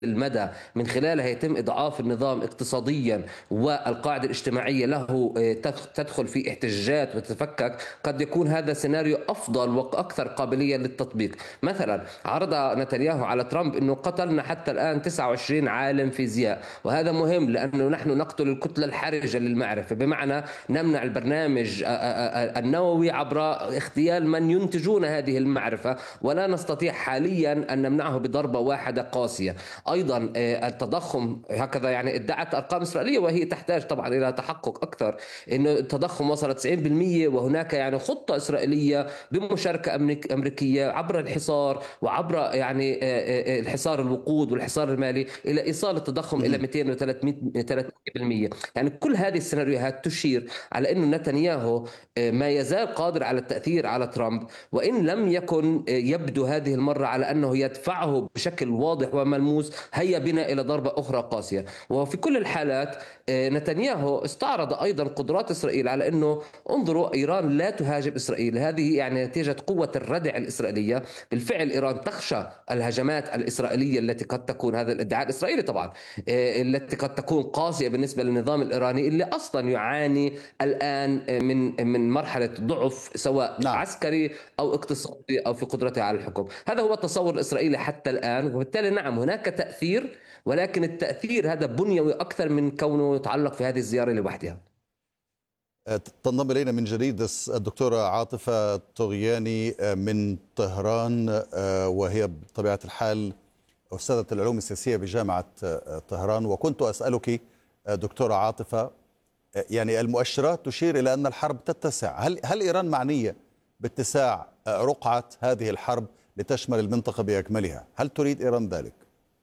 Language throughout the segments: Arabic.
المدى من خلالها يتم إضعاف النظام اقتصاديا والقاعدة الاجتماعية له تدخل في احتجاجات وتتفكك، قد يكون هذا سيناريو أفضل وأكثر قابلية للتطبيق. مثلا عرض نتنياهو على ترامب أنه قتلنا حتى الآن 29 عالم فيزياء، وهذا مهم لأنه نحن نقتل الكتلة الحرجة للمعرفة، بمعنى نمنع البرنامج النووي عبر اغتيال من ينتجون هذه المعرفة، ولا نستطيع حاليا أن نمنعه بضربة واحدة قاسية. ايضا التضخم هكذا يعني ادعت ارقام اسرائيليه وهي تحتاج طبعا الى تحقق اكثر، انه التضخم وصل 90%، وهناك يعني خطه اسرائيليه بمشاركه امريكيه عبر الحصار وعبر يعني الحصار الوقود والحصار المالي الى ايصال التضخم الى 200 و300 300%. يعني كل هذه السيناريوهات تشير على انه نتنياهو ما يزال قادر على التاثير على ترامب، وان لم يكن يبدو هذه المره على انه يدفعه بشكل واضح وملموس هيا بنا إلى ضربة أخرى قاسية. وفي كل الحالات نتنياهو استعرض أيضا قدرات إسرائيل على أنه انظروا إيران لا تهاجم إسرائيل، هذه يعني نتيجة قوة الردع الإسرائيلية. بالفعل إيران تخشى الهجمات الإسرائيلية التي قد تكون، هذا الادعاء الإسرائيلي طبعا، التي قد تكون قاسية بالنسبة للنظام الإيراني اللي أصلا يعاني الآن من مرحلة ضعف سواء نعم. عسكري أو اقتصادي أو في قدرته على الحكم. هذا هو التصور الإسرائيلي حتى الآن، وبالتالي نعم هناك تأثير، ولكن التأثير هذا بنيوي أكثر من كونه يتعلق في هذه الزيارة لوحدها. تنضم إلينا من جديد الدكتورة عاطفة طغياني من طهران، وهي بطبيعة الحال أستاذة العلوم السياسية بجامعة طهران. وكنت أسألك دكتورة عاطفة، يعني المؤشرات تشير إلى أن الحرب تتسع، هل إيران معنية باتساع رقعة هذه الحرب لتشمل المنطقة بأكملها؟ هل تريد إيران ذلك؟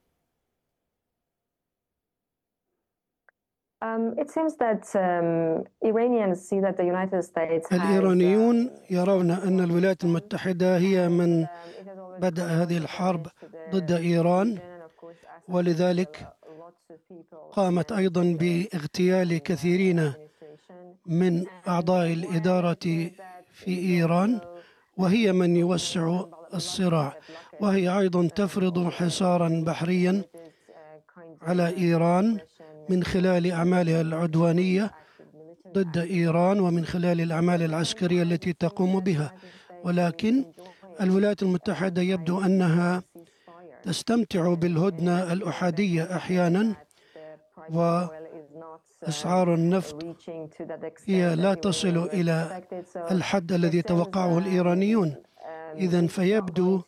الإيرانيون يرون أن الولايات المتحدة هي من بدأ هذه الحرب ضد إيران، ولذلك قامت أيضا باغتيال كثيرين من أعضاء الإدارة في إيران، وهي من يوسع الصراع، وهي أيضا تفرض حصارا بحريا على إيران من خلال أعمالها العدوانية ضد إيران ومن خلال الأعمال العسكرية التي تقوم بها. ولكن الولايات المتحدة يبدو أنها تستمتع بالهدنة الأحادية أحيانا، وأسعار النفط هي لا تصل إلى الحد الذي توقعه الإيرانيون. إذن فيبدو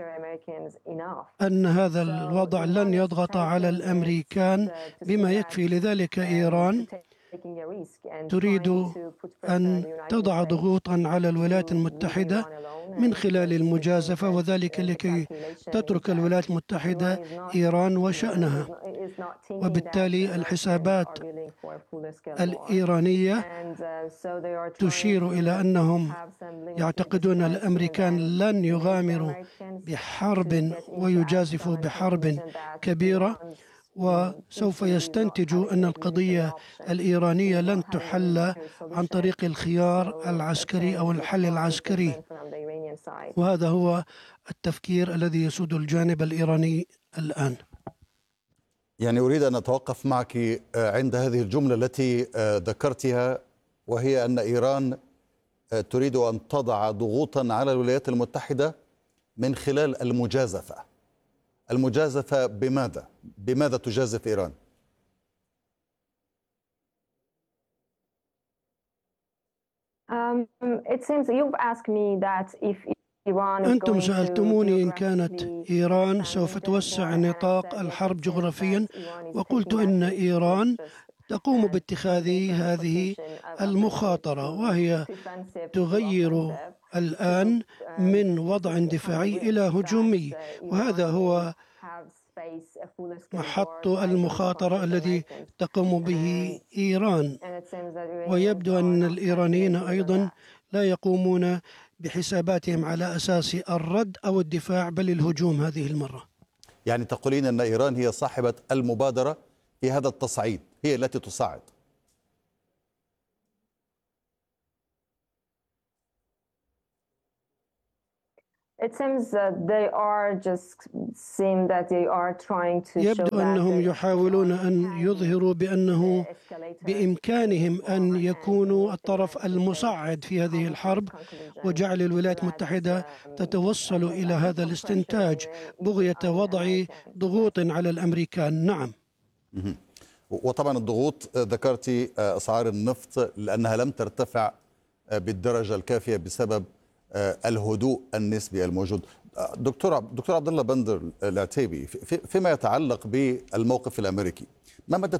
أن هذا الوضع لن يضغط على الأمريكان بما يكفي، لذلك إيران تريد أن تضع ضغوطا على الولايات المتحدة من خلال المجازفة، وذلك لكي تترك الولايات المتحدة إيران وشأنها. وبالتالي الحسابات الإيرانية تشير إلى أنهم يعتقدون الأمريكان لن يغامروا بحرب ويجازفوا بحرب كبيرة، وسوف يستنتجوا أن القضية الإيرانية لن تحل عن طريق الخيار العسكري أو الحل العسكري. وهذا هو التفكير الذي يسود الجانب الإيراني الآن. يعني أريد أن أتوقف معك عند هذه الجملة التي ذكرتها، وهي أن إيران تريد أن تضع ضغوطا على الولايات المتحدة من خلال المجازفة. المجازفة بماذا؟ بماذا تجازف إيران؟ أنتم سألتموني إن كانت إيران سوف توسع نطاق الحرب جغرافيا، وقلت إن إيران تقوم باتخاذ هذه المخاطرة، وهي تغير الآن من وضع دفاعي إلى هجومي، وهذا هو محط المخاطرة الذي تقوم به إيران. ويبدو أن الإيرانيين أيضا لا يقومون بحساباتهم على أساس الرد أو الدفاع بل الهجوم هذه المرة. يعني تقولين أن إيران هي صاحبة المبادرة في هذا التصعيد، هي التي تصعد. يبدو أنهم يحاولون أن يظهروا بأنه بإمكانهم أن يكونوا الطرف المصعد في هذه الحرب، وجعل الولايات المتحدة تتوصل إلى هذا الاستنتاج بغية وضع ضغوط على الأمريكان. نعم. وطبعا الضغوط ذكرتي أسعار النفط لأنها لم ترتفع بالدرجة الكافية بسبب الهدوء النسبي الموجود. دكتور عبد الله بندر العتيبي، فيما يتعلق بالموقف الأمريكي، ما مدى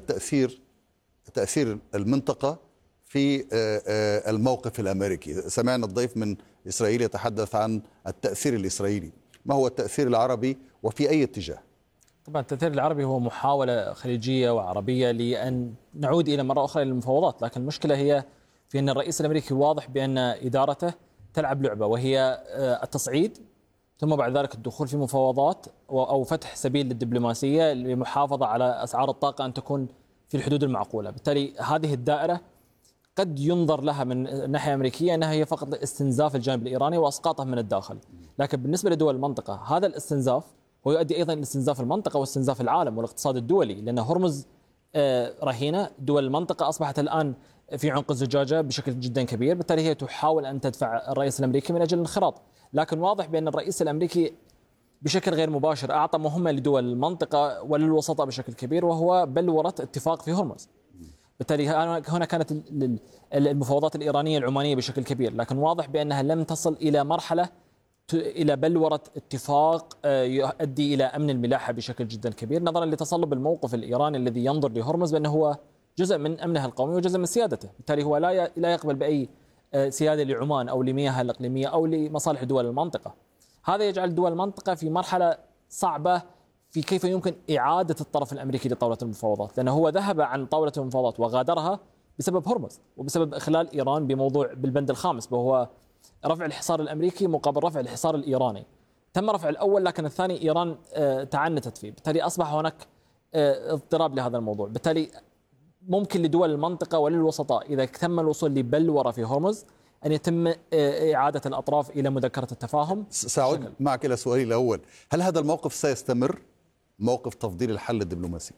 تأثير المنطقة في الموقف الأمريكي؟ سمعنا الضيف من إسرائيل يتحدث عن التأثير الإسرائيلي، ما هو التأثير العربي وفي أي اتجاه؟ طبعا التأثير العربي هو محاولة خليجية وعربية لأن نعود إلى مرة أخرى للمفاوضات، لكن المشكلة هي في أن الرئيس الأمريكي واضح بأن إدارته تلعب لعبة، وهي التصعيد ثم بعد ذلك الدخول في مفاوضات أو فتح سبيل للدبلوماسية للمحافظة على أسعار الطاقة أن تكون في الحدود المعقولة. بالتالي هذه الدائرة قد ينظر لها من الناحية الأمريكية أنها هي فقط استنزاف الجانب الإيراني وأسقاطه من الداخل، لكن بالنسبة لدول المنطقة هذا الاستنزاف هو يؤدي أيضا إلى استنزاف المنطقة واستنزاف العالم والاقتصاد الدولي، لأن هرمز رهينة. دول المنطقة أصبحت الآن في عنق الزجاجة بشكل جدا كبير، بالتالي هي تحاول أن تدفع الرئيس الأمريكي من أجل الانخراط، لكن واضح بأن الرئيس الأمريكي بشكل غير مباشر أعطى مهمة لدول المنطقة وللوسطاء بشكل كبير، وهو بلورة اتفاق في هرمز. بالتالي هنا كانت المفاوضات الإيرانية العمانية بشكل كبير، لكن واضح بأنها لم تصل إلى مرحلة إلى بلورة اتفاق يؤدي إلى أمن الملاحة بشكل جدا كبير، نظرا لتصلب الموقف الإيراني الذي ينظر لهرمز بأنه هو جزء من أمنها القومي وجزء من سيادته. بالتالي هو لا يقبل بأي سيادة لعمان أو لمياهها الإقليمية أو لمصالح دول المنطقة. هذا يجعل دول المنطقة في مرحلة صعبة في كيف يمكن إعادة الطرف الأمريكي لطاولة المفاوضات، لأنه هو ذهب عن طاولة المفاوضات وغادرها بسبب هرمز وبسبب إخلال إيران بموضوع بالبند الخامس، وهو رفع الحصار الأمريكي مقابل رفع الحصار الإيراني. تم رفع الأول لكن الثاني إيران تعنتت فيه، بالتالي أصبح هناك اضطراب لهذا الموضوع. بالتالي ممكن لدول المنطقة وللوسطاء إذا تم الوصول لبلورة في هرمز أن يتم إعادة الأطراف إلى مذكرة التفاهم. سأعود معك إلى سؤالي الأول، هل هذا الموقف سيستمر، موقف تفضيل الحل الدبلوماسي؟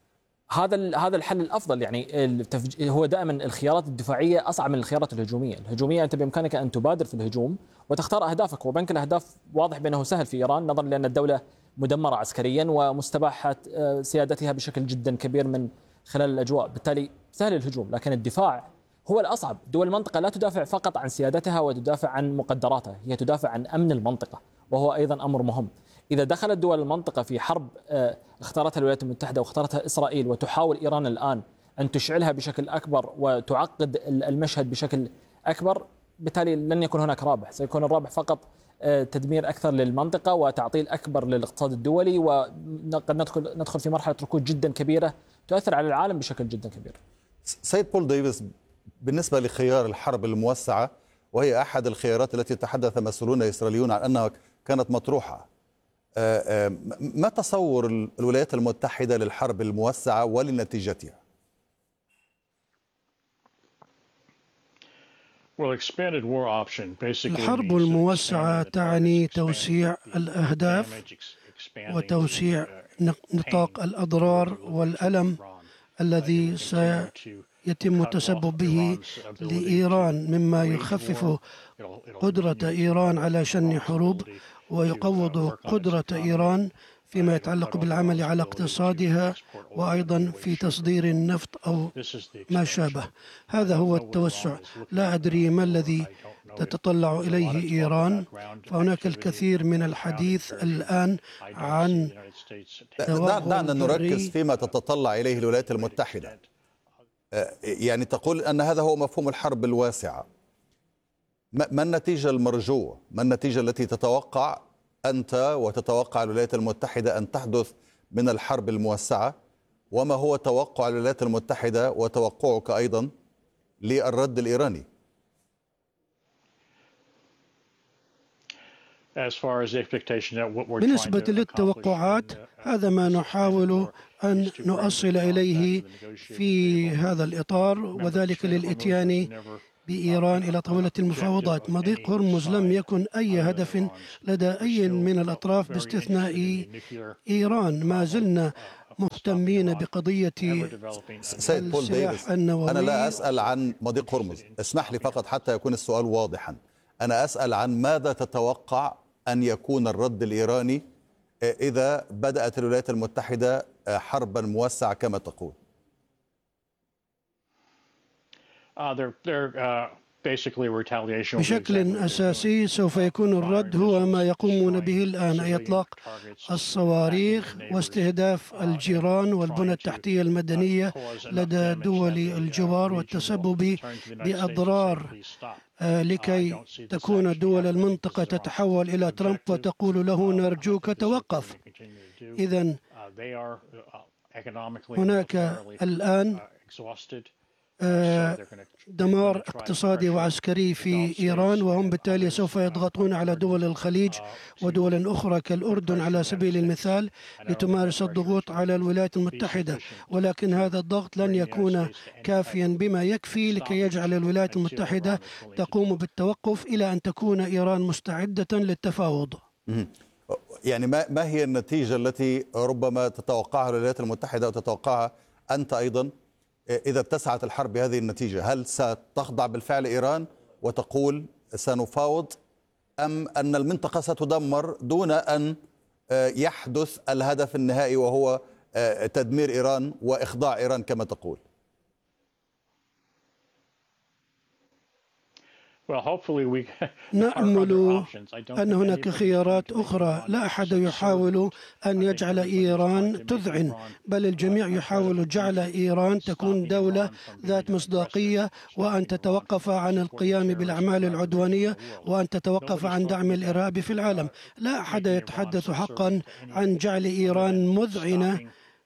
هذا الحل الأفضل، يعني هو دائما الخيارات الدفاعية أصعب من الخيارات الهجومية أنت بإمكانك أن تبادر في الهجوم وتختار أهدافك، وبنك الأهداف واضح بأنه سهل في إيران نظرا لأن الدولة مدمرة عسكريا ومستباحة سيادتها بشكل جدا كبير من خلال الأجواء، بالتالي سهل الهجوم، لكن الدفاع هو الأصعب. دول المنطقة لا تدافع فقط عن سيادتها وتدافع عن مقدراتها، هي تدافع عن أمن المنطقة، وهو أيضا أمر مهم. إذا دخلت دول المنطقة في حرب اختارتها الولايات المتحدة واختارتها إسرائيل وتحاول إيران الآن أن تشعلها بشكل أكبر وتعقد المشهد بشكل أكبر، بالتالي لن يكون هناك رابح، سيكون الرابح فقط تدمير أكثر للمنطقة وتعطيل أكبر للاقتصاد الدولي، وقد ندخل في مرحلة ركود جدا كبيرة تؤثر على العالم بشكل جدا كبير. سيد بول ديفيس، بالنسبة لخيار الحرب الموسعة، وهي أحد الخيارات التي تحدث مسؤولون إسرائيليون عن أنها كانت مطروحة، ما تصور الولايات المتحدة للحرب الموسعة ولنتيجتها؟ الحرب الموسعة تعني توسيع الأهداف وتوسيع نطاق الأضرار والألم الذي سيتم التسبب به لإيران، مما يخفف قدرة إيران على شن حروب ويقوض قدرة إيران فيما يتعلق بالعمل على اقتصادها وأيضا في تصدير النفط أو ما شابه. هذا هو التوسع. لا أدري ما الذي تتطلع إليه إيران، فهناك الكثير من الحديث الآن عن دعنا نركز فيما تتطلع إليه الولايات المتحدة. يعني تقول أن هذا هو مفهوم الحرب الواسعة. ما النتيجة المرجوة؟ ما النتيجة التي تتوقع أنت وتتوقع الولايات المتحدة أن تحدث من الحرب الموسعة؟ وما هو توقع الولايات المتحدة وتوقعك أيضا للرد الإيراني؟ بالنسبة للتوقعات، هذا ما نحاول أن نؤصل إليه في هذا الإطار، وذلك للإتيان بإيران إلى طاولة المفاوضات. مضيق هرمز لم يكن أي هدف لدى أي من الأطراف باستثناء إيران. ما زلنا مهتمين بقضية سيد بول ديفيس، أنا لا أسأل عن مضيق هرمز، اسمح لي فقط حتى يكون السؤال واضحا. أنا أسأل عن ماذا تتوقع أن يكون الرد الإيراني إذا بدأت الولايات المتحدة حربا موسعة كما تقول؟ بشكل أساسي سوف يكون الرد هو ما يقومون به الآن، أي إطلاق الصواريخ واستهداف الجيران والبنى التحتية المدنية لدى دول الجوار، والتسبب بأضرار لكي تكون دول المنطقة تتحول إلى ترامب وتقول له نرجوك توقف. إذن هناك الآن دمار اقتصادي وعسكري في إيران، وهم بالتالي سوف يضغطون على دول الخليج ودول أخرى كالأردن على سبيل المثال لتمارس الضغوط على الولايات المتحدة، ولكن هذا الضغط لن يكون كافيا بما يكفي لكي يجعل الولايات المتحدة تقوم بالتوقف إلى أن تكون إيران مستعدة للتفاوض. يعني ما هي النتيجة التي ربما تتوقعها الولايات المتحدة وتتوقعها أنت أيضا إذا اتسعت الحرب بهذه النتيجة؟ هل ستخضع بالفعل إيران وتقول سنفاوض، أم أن المنطقة ستدمر دون أن يحدث الهدف النهائي وهو تدمير إيران وإخضاع إيران كما تقول؟ نأمل أن هناك خيارات أخرى. لا أحد يحاول أن يجعل إيران تذعن، بل الجميع يحاول جعل إيران تكون دولة ذات مصداقية، وأن تتوقف عن القيام بالأعمال العدوانية، وأن تتوقف عن دعم الإرهاب في العالم. لا أحد يتحدث حقا عن جعل إيران مذعنة،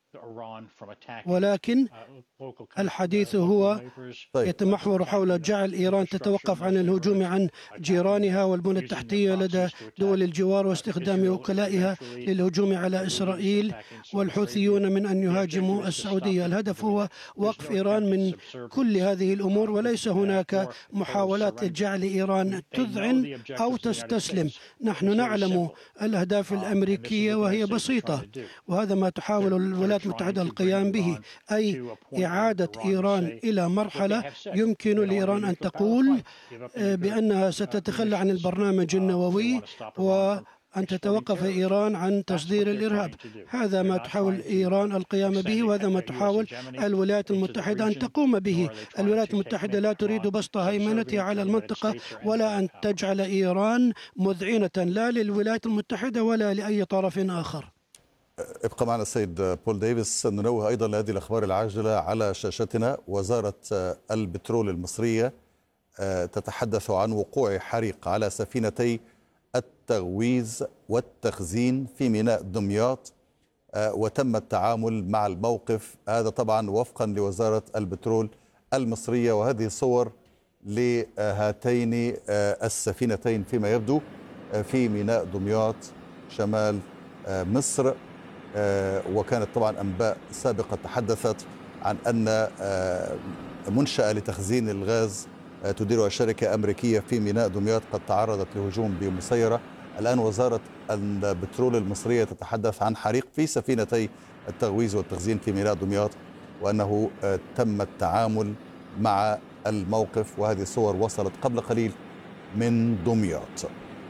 ولكن الحديث هو يتمحور حول جعل إيران تتوقف عن الهجوم عن جيرانها والبنى التحتية لدى دول الجوار، واستخدام وكلائها للهجوم على إسرائيل والحوثيون من أن يهاجموا السعودية. الهدف هو وقف إيران من كل هذه الأمور، وليس هناك محاولات لجعل إيران تذعن أو تستسلم. نحن نعلم الأهداف الأمريكية وهي بسيطة، وهذا ما تحاول الولايات المتحدة القيام به، أي إعادة إيران إلى مرحلة يمكن لإيران أن تقول بأنها ستتخلى عن البرنامج النووي وأن تتوقف إيران عن تصدير الإرهاب. هذا ما تحاول إيران القيام به، وهذا ما تحاول الولايات المتحدة أن تقوم به. الولايات المتحدة لا تريد بسط هيمنتها على المنطقة ولا أن تجعل إيران مذعنة لا للولايات المتحدة ولا لأي طرف آخر. ابقى معنا السيد بول ديفيس. ننوه أيضا لهذه الأخبار العاجلة على شاشتنا. وزارة البترول المصرية تتحدث عن وقوع حريق على سفينتي التغويز والتخزين في ميناء دمياط، وتم التعامل مع الموقف هذا طبعا وفقا لوزارة البترول المصرية. وهذه صور لهاتين السفينتين فيما يبدو في ميناء دمياط شمال مصر. وكانت طبعا أنباء سابقة تحدثت عن أن منشأة لتخزين الغاز تديرها شركة أمريكية في ميناء دمياط قد تعرضت لهجوم بمسيرة. الآن وزارة البترول المصرية تتحدث عن حريق في سفينتي التغويز والتخزين في ميناء دمياط، وأنه تم التعامل مع الموقف. وهذه الصور وصلت قبل قليل من دمياط.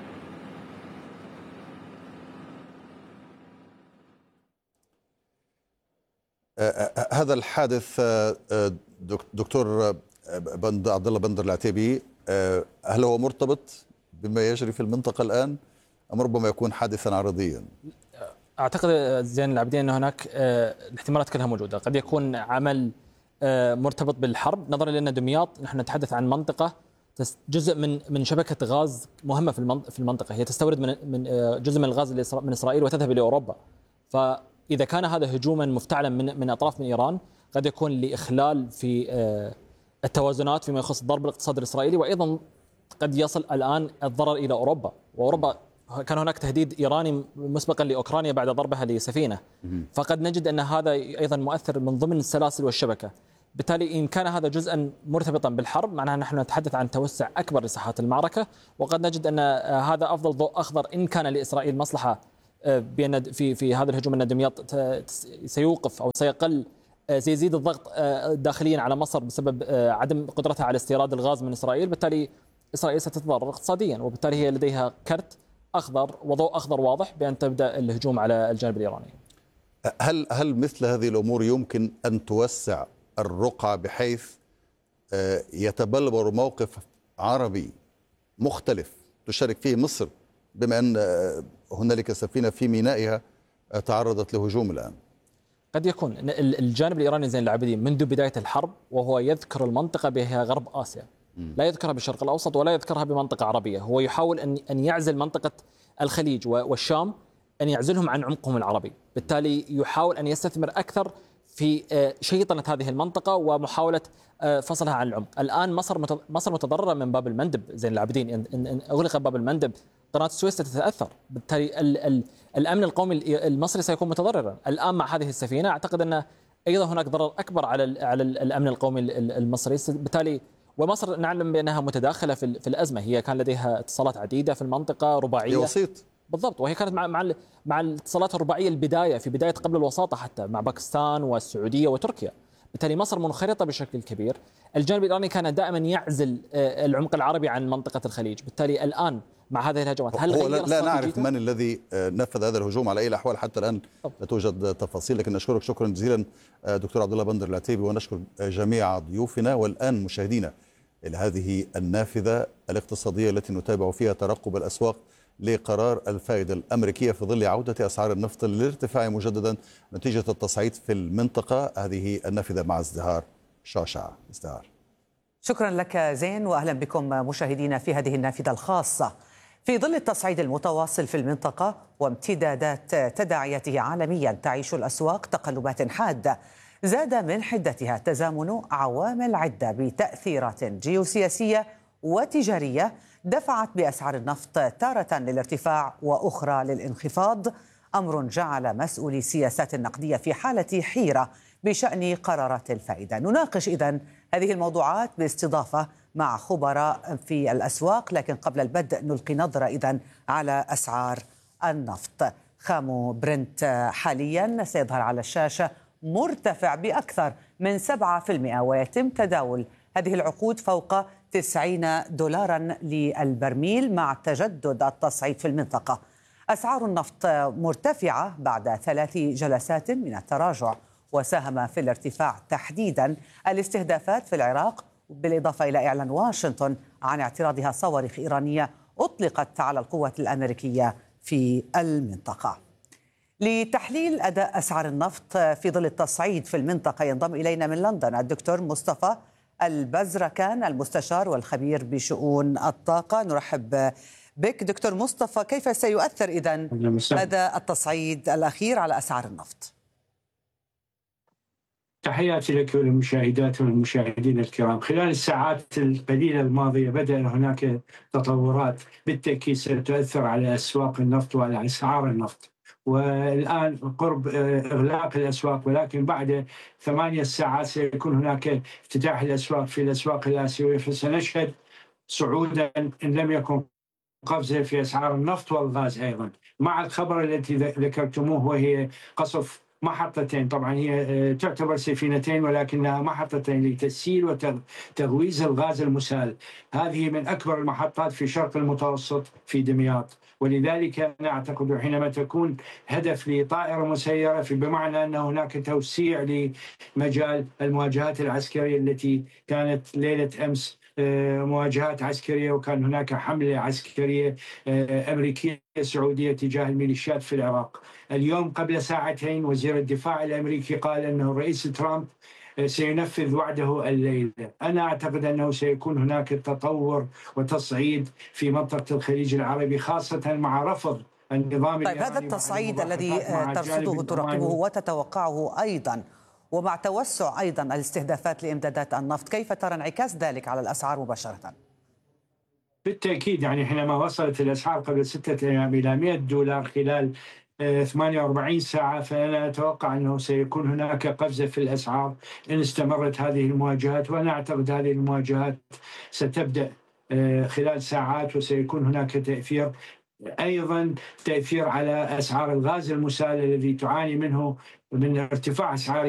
هذا الحادث دكتور عبد الله بندر العتيبي، هل هو مرتبط بما يجري في المنطقة الآن أم ربما يكون حادثا عرضيا؟ أعتقد زين العابدين أن هناك الاحتمالات كلها موجودة. قد يكون عمل مرتبط بالحرب، نظرا لأن دمياط نحن نتحدث عن منطقة جزء من شبكة غاز مهمة في المنطقة، هي تستورد من جزء من الغاز من إسرائيل وتذهب إلى أوروبا. فإذا كان هذا هجوما مفتعلا من أطراف من إيران، قد يكون لإخلال في التوازنات فيما يخص ضرب الاقتصاد الإسرائيلي، وأيضا قد يصل الآن الضرر إلى أوروبا. وأوروبا كان هناك تهديد إيراني مسبقا لأوكرانيا بعد ضربها لسفينة، فقد نجد أن هذا أيضا مؤثر من ضمن السلاسل والشبكة. بالتالي إن كان هذا جزءا مرتبطا بالحرب معناها نحن نتحدث عن توسع أكبر لساحات المعركة، وقد نجد أن هذا أفضل ضوء أخضر إن كان لإسرائيل مصلحة بأن في هذا الهجوم أن دمياط سيوقف أو سيقل، سيزيد الضغط داخليا على مصر بسبب عدم قدرتها على استيراد الغاز من إسرائيل، بالتالي إسرائيل ستتضرر اقتصاديا، وبالتالي هي لديها كرت أخضر وضوء أخضر واضح بأن تبدأ الهجوم على الجانب الإيراني. هل مثل هذه الأمور يمكن أن توسع الرقعة بحيث يتبلور موقف عربي مختلف تشارك فيه مصر، بما أن هنالك سفينة في مينائها تعرضت لهجوم الآن؟ قد يكون الجانب الإيراني زين العابدين منذ بداية الحرب وهو يذكر المنطقة بها غرب آسيا، لا يذكرها بالشرق الأوسط ولا يذكرها بمنطقة عربية. هو يحاول أن يعزل منطقة الخليج والشام، أن يعزلهم عن عمقهم العربي، بالتالي يحاول أن يستثمر أكثر في شيطنة هذه المنطقة ومحاولة فصلها عن العمق. الآن مصر متضررة من باب المندب زين العابدين، إن أغلق باب المندب قناة السويس ستتأثر، بالتالي الأمن القومي المصري سيكون متضررا. الآن مع هذه السفينة أعتقد أن أيضا هناك ضرر أكبر على الأمن القومي المصري، بالتالي ومصر نعلم بأنها متداخلة في الأزمة، هي كان لديها اتصالات عديدة في المنطقة رباعية وسيط بالضبط، وهي كانت مع الاتصالات الرباعية في بداية قبل الوساطة حتى مع باكستان والسعودية وتركيا، بالتالي مصر منخرطة بشكل كبير. الجانب الإيراني كان دائما يعزل العمق العربي عن منطقة الخليج، بالتالي الآن مع هذه الهجمات هل لا نعرف من الذي نفذ هذا الهجوم على أي الأحوال حتى الآن لا توجد تفاصيل، لكن نشكرك شكرا جزيلا دكتور عبد الله بندر العتيبي، ونشكر جميع ضيوفنا. والآن مشاهدينا إلى هذه النافذة الاقتصادية التي نتابع فيها ترقب الأسواق لقرار الفائدة الأمريكية في ظل عودة أسعار النفط للارتفاع مجددا نتيجة التصعيد في المنطقة. هذه النافذة مع ازدهار شاشع. ازدهار، شكرا لك زين، وأهلا بكم مشاهدينا في هذه النافذة الخاصة. في ظل التصعيد المتواصل في المنطقة وامتدادات تداعياته عالميا، تعيش الأسواق تقلبات حادة زاد من حدتها تزامن عوامل عدة بتأثيرات جيوسياسية وتجارية دفعت بأسعار النفط تارة للارتفاع وأخرى للانخفاض، أمر جعل مسؤولي السياسات النقدية في حالة حيرة بشأن قرارات الفائدة. نناقش إذن هذه الموضوعات باستضافة مع خبراء في الأسواق، لكن قبل البدء نلقي نظرة إذن على أسعار النفط. خام برنت حاليا سيظهر على الشاشة مرتفع بأكثر من 7%، ويتم تداول هذه العقود فوق 90 دولارا للبرميل مع تجدد التصعيد في المنطقة. أسعار النفط مرتفعة بعد 3 جلسات من التراجع، وساهم في الارتفاع تحديدا الاستهدافات في العراق، بالإضافة إلى إعلان واشنطن عن اعتراضها صواريخ إيرانية أطلقت على القوات الأمريكية في المنطقة. لتحليل أداء أسعار النفط في ظل التصعيد في المنطقة ينضم إلينا من لندن الدكتور مصطفى البزركان، المستشار والخبير بشؤون الطاقة. نرحب بك دكتور مصطفى. كيف سيؤثر إذن أداء التصعيد الأخير على أسعار النفط؟ تحياتي لك وللمشاهدات والمشاهدين الكرام. خلال الساعات القليلة الماضية بدأ هناك تطورات بالتأكيد ستؤثر على أسواق النفط وعلى أسعار النفط، والآن قرب إغلاق الأسواق، ولكن بعد 8 ساعات سيكون هناك افتتاح الأسواق في الأسواق الآسيوية، فسنشهد صعودا إن لم يكن قفزة في أسعار النفط والغاز أيضا، مع الخبر التي ذكرتموه وهي قصف محطتين. طبعا هي تعتبر سفينتين ولكنها محطتين لتسييل وتغويز الغاز المسال. هذه من أكبر المحطات في شرق المتوسط في دمياط، ولذلك أنا أعتقد حينما تكون هدف لطائرة مسيرة بمعنى أن هناك توسيع لمجال المواجهات العسكرية التي كانت ليلة أمس مواجهات عسكرية، وكان هناك حملة عسكرية أمريكية سعودية تجاه الميليشيات في العراق. اليوم قبل ساعتين وزير الدفاع الأمريكي قال أنه الرئيس ترامب سينفذ وعده الليلة. أنا أعتقد أنه سيكون هناك تطور وتصعيد في منطقة الخليج العربي، خاصة مع رفض النظام الإيراني. هذا التصعيد الذي ترصده تراقبه وتتوقعه أيضا، ومع توسع أيضا الاستهدافات لإمدادات النفط، كيف ترى انعكاس ذلك على الأسعار مباشرة؟ بالتأكيد، يعني حينما وصلت الأسعار قبل 6 أيام إلى $100 خلال 48 ساعة، فأنا أتوقع أنه سيكون هناك قفزة في الأسعار إن استمرت هذه المواجهات، وأنا أعتقد هذه المواجهات ستبدأ خلال ساعات، وسيكون هناك تأثير أيضا على أسعار الغاز المسال الذي تعاني منه من ارتفاع أسعاره